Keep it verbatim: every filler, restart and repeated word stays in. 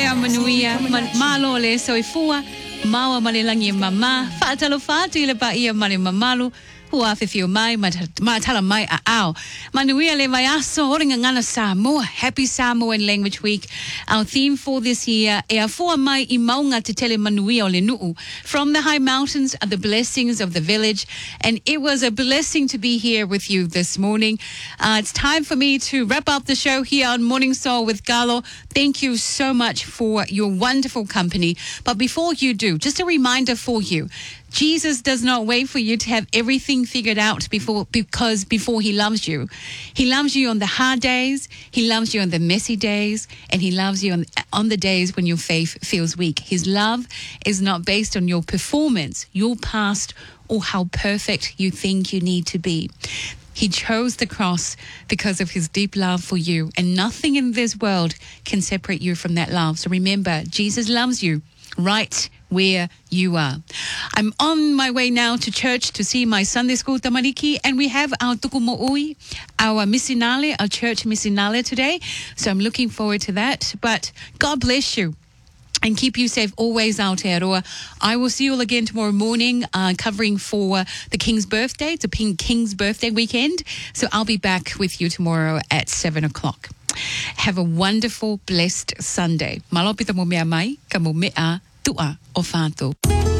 a manuia, malo le soifua, maua malilangi mama, fatalo fatu ile ba ia mali mamalu, hua fifio mai, matala mai a ao. Manuia le vaiaso, oringa ngana Samoa, Happy Samoan Language Week. Our theme for this year, e a fua mai I maunga te tele manuia o le nuu. From the high mountains are the blessings of the village. And it was a blessing to be here with you this morning. Uh, it's time for me to wrap up the show here on Morning Soul with Galo. Thank you so much for your wonderful company. But before you do, just a reminder for you. Jesus does not wait for you to have everything figured out before, because before he loves you. He loves you on the hard days. He loves you on the messy days. And he loves you on, on the days when your faith feels weak. His love is not based on your performance, your past, or how perfect you think you need to be. He chose the cross because of his deep love for you. And nothing in this world can separate you from that love. So remember, Jesus loves you right where you are. I'm on my way now to church to see my Sunday school tamariki, and we have our tukumo'ui, our misinale, our church misinale today. So I'm looking forward to that. But God bless you. And keep you safe always, Aotearoa. I will see you all again tomorrow morning, uh, covering for the King's birthday. It's a King's birthday weekend. So I'll be back with you tomorrow at seven o'clock. Have a wonderful, blessed Sunday. Malopita mo mea mai, ka mo mea tua o whātou.